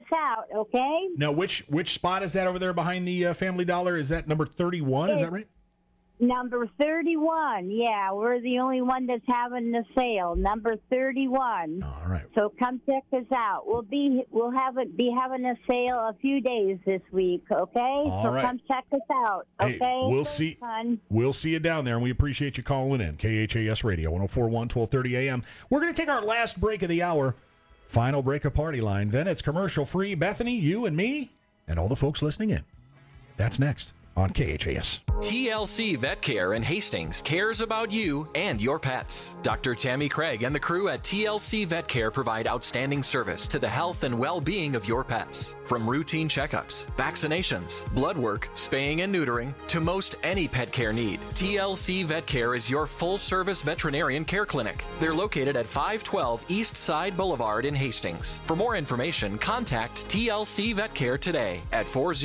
out, okay? Now, which spot is that over there behind the Family Dollar? Is that number 31? Is that right? Number 31, yeah, we're the only one that's having the sale. Number 31. All right. So come check us out. We'll be having a sale a few days this week, okay? All right. Come check us out, okay? Hey, we'll Thanks, see. hon. We'll see you down there, and we appreciate you calling in. KHAS Radio, 104.1, 1230 a.m. We're going to take our last break of the hour. Final break of Party Line. Then it's commercial-free. Bethany, you and me, and all the folks listening in. That's next on KHAS. TLC Vet Care in Hastings cares about you and your pets. Dr. Tammy Craig and the crew at TLC Vet Care provide outstanding service to the health and well-being of your pets. From routine checkups, vaccinations, blood work, spaying and neutering, to most any pet care need, TLC Vet Care is your full-service veterinarian care clinic. They're located at 512 East Side Boulevard in Hastings. For more information, contact TLC Vet Care today at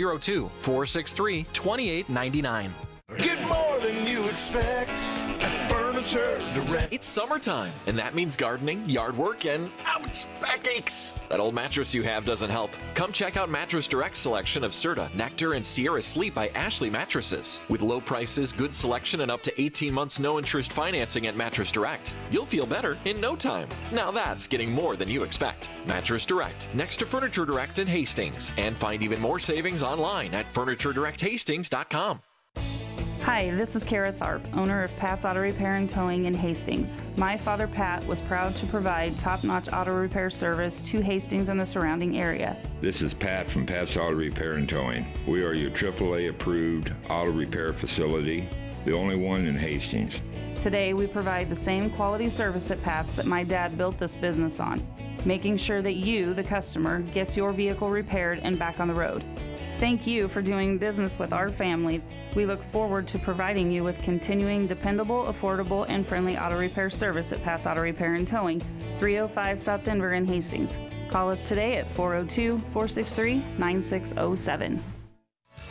402-463-2899. Get more than you expect at Furniture Direct. It's summertime, and that means gardening, yard work, and ouch, backaches. That old mattress you have doesn't help. Come check out Mattress Direct's selection of Serta, Nectar, and Sierra Sleep by Ashley Mattresses. With low prices, good selection, and up to 18 months no-interest financing at Mattress Direct, you'll feel better in no time. Now that's getting more than you expect. Mattress Direct, next to Furniture Direct in Hastings, and find even more savings online at FurnitureDirectHastings.com. Hi, this is Kara Tharp, owner of Pat's Auto Repair and Towing in Hastings. My father, Pat, was proud to provide top-notch auto repair service to Hastings and the surrounding area. This is Pat from Pat's Auto Repair and Towing. We are your AAA-approved auto repair facility, the only one in Hastings. Today, we provide the same quality service at Pat's that my dad built this business on, making sure that you, the customer, gets your vehicle repaired and back on the road. Thank you for doing business with our family. We look forward to providing you with continuing dependable, affordable, and friendly auto repair service at Pat's Auto Repair and Towing, 305 South Denver in Hastings. Call us today at 402-463-9607.